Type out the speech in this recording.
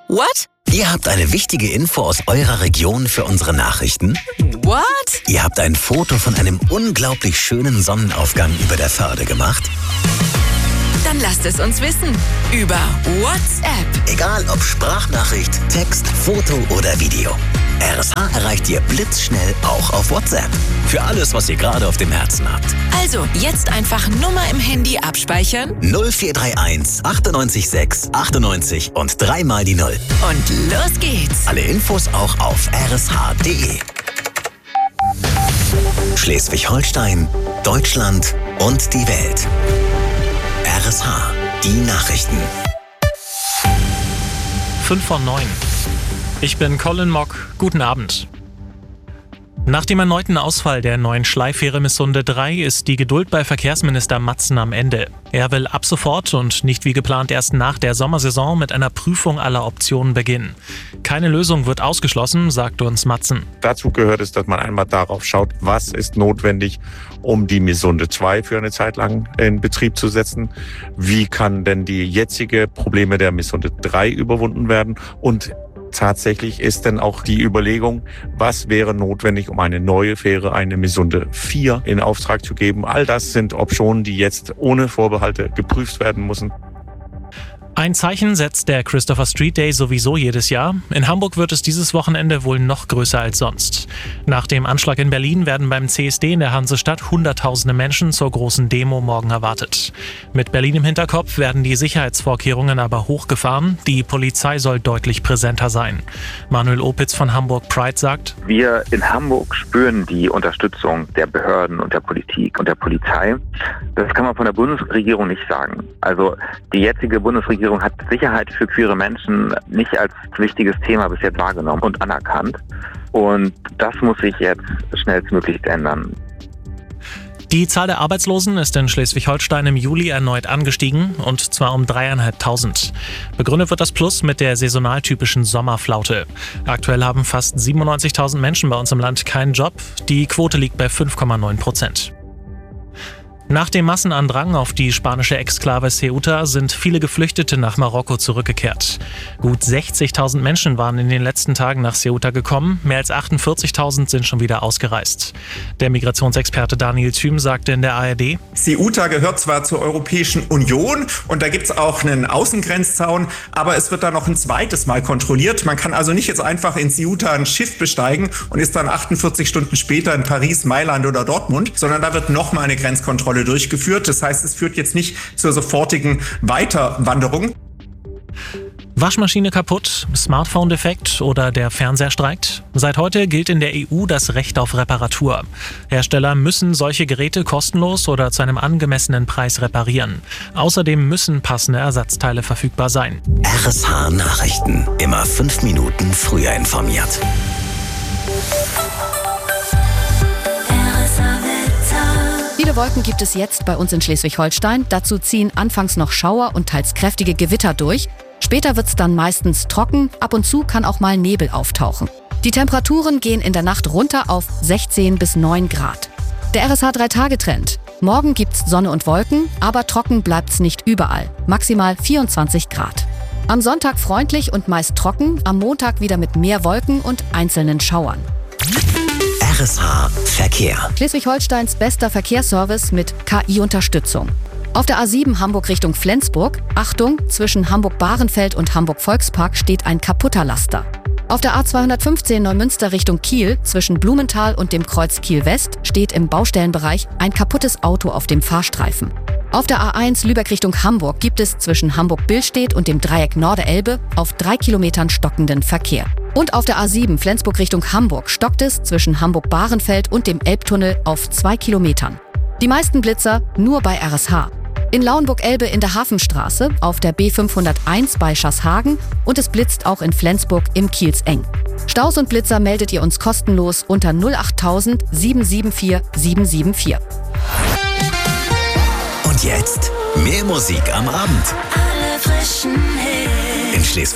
What? Ihr habt eine wichtige Info aus eurer Region für unsere Nachrichten? What? Ihr habt ein Foto von einem unglaublich schönen Sonnenaufgang über der Förde gemacht? Dann lasst es uns wissen. Über WhatsApp. Egal ob Sprachnachricht, Text, Foto oder Video. RSH erreicht ihr blitzschnell auch auf WhatsApp. Für alles, was ihr gerade auf dem Herzen habt. Also, jetzt einfach Nummer im Handy abspeichern. 0431 98 6 98 und 3 mal die 0. Und los geht's. Alle Infos auch auf rsh.de. Schleswig-Holstein, Deutschland und die Welt. RSH, die Nachrichten. 5:09. Ich bin Colin Mock. Guten Abend. Nach dem erneuten Ausfall der neuen Schleifähre Missunde 3 ist die Geduld bei Verkehrsminister Matzen am Ende. Er will ab sofort und nicht wie geplant erst nach der Sommersaison mit einer Prüfung aller Optionen beginnen. Keine Lösung wird ausgeschlossen, sagte uns Matzen. Dazu gehört es, dass man einmal darauf schaut, was ist notwendig, um die Missunde 2 für eine Zeit lang in Betrieb zu setzen. Wie kann denn die jetzige Probleme der Missunde 3 überwunden werden? Und tatsächlich ist dann auch die Überlegung, was wäre notwendig, um eine neue Fähre, eine Missunde 4 in Auftrag zu geben. All das sind Optionen, die jetzt ohne Vorbehalte geprüft werden müssen. Ein Zeichen setzt der Christopher Street Day sowieso jedes Jahr. In Hamburg wird es dieses Wochenende wohl noch größer als sonst. Nach dem Anschlag in Berlin werden beim CSD in der Hansestadt Hunderttausende Menschen zur großen Demo morgen erwartet. Mit Berlin im Hinterkopf werden die Sicherheitsvorkehrungen aber hochgefahren. Die Polizei soll deutlich präsenter sein. Manuel Opitz von Hamburg Pride sagt: Wir in Hamburg spüren die Unterstützung der Behörden und der Politik und der Polizei. Das kann man von der Bundesregierung nicht sagen. Also die jetzige Bundesregierung hat Sicherheit für queere Menschen nicht als wichtiges Thema bis jetzt wahrgenommen und anerkannt. Und das muss sich jetzt schnellstmöglich ändern. Die Zahl der Arbeitslosen ist in Schleswig-Holstein im Juli erneut angestiegen, und zwar um 3.500. Begründet wird das Plus mit der saisonaltypischen Sommerflaute. Aktuell haben fast 97.000 Menschen bei uns im Land keinen Job. Die Quote liegt bei 5,9%. Nach dem Massenandrang auf die spanische Exklave Ceuta sind viele Geflüchtete nach Marokko zurückgekehrt. Gut 60.000 Menschen waren in den letzten Tagen nach Ceuta gekommen, mehr als 48.000 sind schon wieder ausgereist. Der Migrationsexperte Daniel Thüm sagte in der ARD: Ceuta gehört zwar zur Europäischen Union und da gibt es auch einen Außengrenzzaun, aber es wird da noch ein zweites Mal kontrolliert. Man kann also nicht jetzt einfach in Ceuta ein Schiff besteigen und ist dann 48 Stunden später in Paris, Mailand oder Dortmund, sondern da wird nochmal eine Grenzkontrolle durchgeführt. Das heißt, es führt jetzt nicht zur sofortigen Weiterwanderung. Waschmaschine kaputt, Smartphone defekt oder der Fernseher streikt? Seit heute gilt in der EU das Recht auf Reparatur. Hersteller müssen solche Geräte kostenlos oder zu einem angemessenen Preis reparieren. Außerdem müssen passende Ersatzteile verfügbar sein. RSH Nachrichten. Immer 5 Minuten früher informiert. Viele Wolken gibt es jetzt bei uns in Schleswig-Holstein. Dazu ziehen anfangs noch Schauer und teils kräftige Gewitter durch. Später wird es dann meistens trocken. Ab und zu kann auch mal Nebel auftauchen. Die Temperaturen gehen in der Nacht runter auf 16 bis 9 Grad. Der RSH 3-Tage-Trend. Morgen gibt's Sonne und Wolken, aber trocken bleibt's nicht überall. Maximal 24 Grad. Am Sonntag freundlich und meist trocken, am Montag wieder mit mehr Wolken und einzelnen Schauern. RSH Verkehr. Schleswig-Holsteins bester Verkehrsservice mit KI-Unterstützung. Auf der A7 Hamburg Richtung Flensburg, Achtung, zwischen Hamburg-Bahrenfeld und Hamburg-Volkspark steht ein kaputter Laster. Auf der A215 Neumünster Richtung Kiel, zwischen Blumenthal und dem Kreuz Kiel-West, steht im Baustellenbereich ein kaputtes Auto auf dem Fahrstreifen. Auf der A1 Lübeck Richtung Hamburg gibt es zwischen Hamburg-Billstedt und dem Dreieck Norderelbe auf 3 Kilometern stockenden Verkehr. Und auf der A7 Flensburg Richtung Hamburg stockt es zwischen Hamburg-Bahrenfeld und dem Elbtunnel auf 2 Kilometern. Die meisten Blitzer nur bei RSH. In Lauenburg-Elbe in der Hafenstraße, auf der B501 bei Schaßhagen und es blitzt auch in Flensburg im Kielseng. Staus und Blitzer meldet ihr uns kostenlos unter 08000 774 774. Und jetzt mehr Musik am Abend. Alle frischen Hits. In Schleswig